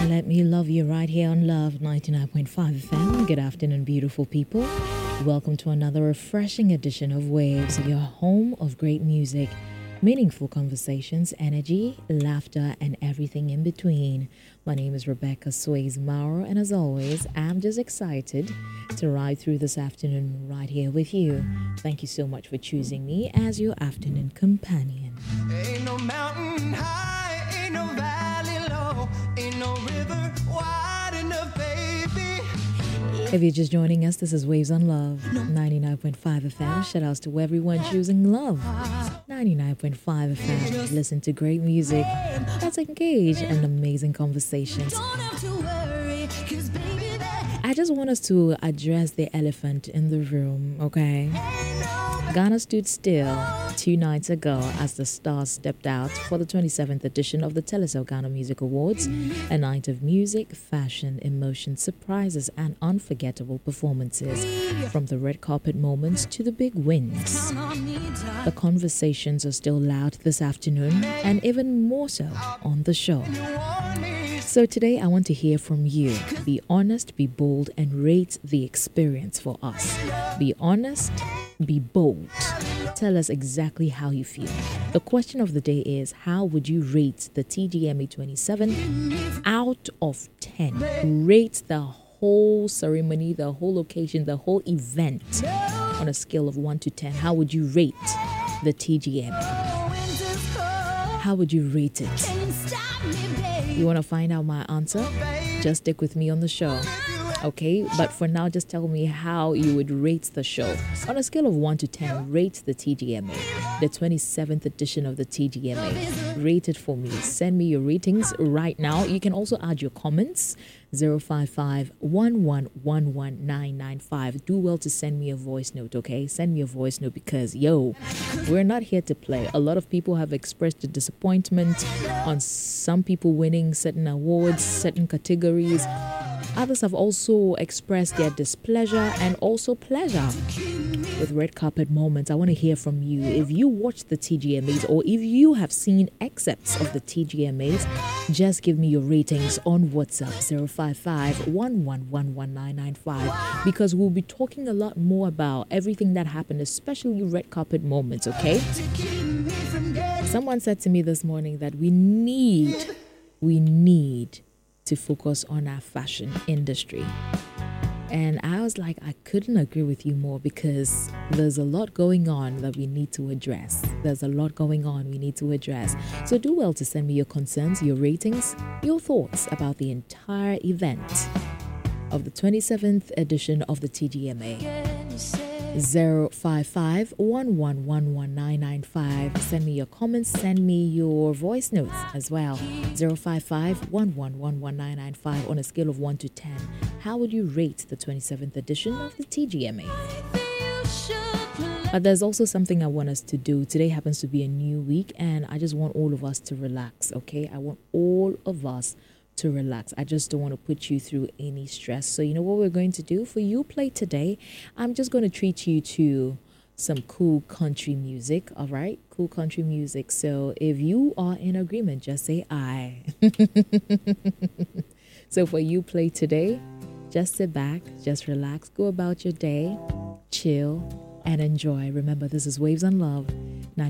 Let me love you right here on Love 99.5 FM. Good afternoon, beautiful people. Welcome to another refreshing edition of Waves, your home of great music, meaningful conversations, energy, laughter, and everything in between. My name is Rebecca Swayze Mauro, and as always, I'm just excited to ride through this afternoon right here with you. Thank you so much for choosing me as your afternoon companion. Ain't no mountain high, ain't no valley low, ain't no river wide enough, baby. If you're just joining us, this is Waves on Love 99.5 FM. Shout outs to everyone choosing Love 99.5 FM. Listen to great music. Let's engage in amazing conversations. I just want us to address the elephant in the room, okay? Ghana stood still 2 nights ago as the stars stepped out for the 27th edition of the Telecel Ghana Music Awards, a night of music, fashion, emotion, surprises, and unforgettable performances. From the red carpet moments to the big wins. The conversations are still loud this afternoon, and even more so on the show. So today I want to hear from you. Be honest, be bold, and rate the experience for us. Be honest, be bold. Tell us exactly how you feel. The question of the day is, how would you rate the TGMA 27 out of 10? Rate the whole ceremony, the whole occasion, the whole event on a scale of 1 to 10. How would you rate the TGMA? How would you rate it? You want to find out my answer? Just stick with me on the show. Okay, but for now, just tell me how you would rate the show. On a scale of 1 to 10, rate the TGMA, the 27th edition of the TGMA. Rate it for me. Send me your ratings right now. You can also add your comments, 055-1111-995. Do well to send me a voice note, okay? Send me a voice note because, we're not here to play. A lot of people have expressed a disappointment on some people winning certain awards, certain categories. Others have also expressed their displeasure and also pleasure with red carpet moments. I want to hear from you. If you watch the TGMAs or if you have seen excerpts of the TGMAs, just give me your ratings on WhatsApp 055-1111-995 because we'll be talking a lot more about everything that happened, especially red carpet moments, okay? Someone said to me this morning that we need to focus on our fashion industry. And I was like, I couldn't agree with you more because there's a lot going on that we need to address. So do well to send me your concerns, your ratings, your thoughts about the entire event of the 27th edition of the TGMA. 055-1111-995. Send me your comments, send me your voice notes as well. 055-1111-995 on a scale of 1 to 10. How would you rate the 27th edition of the TGMA? But there's also something I want us to do. Today happens to be a new week and I just want all of us to relax, okay? I want all of us to relax. I just don't want to put you through any stress. So you know what we're going to do? For You Play today, I'm just going to treat you to some cool country music, all right? Cool country music. So if you are in agreement, just say aye. So for You Play today, just sit back, just relax, go about your day, chill, and enjoy. Remember, this is Waves on Love 99.5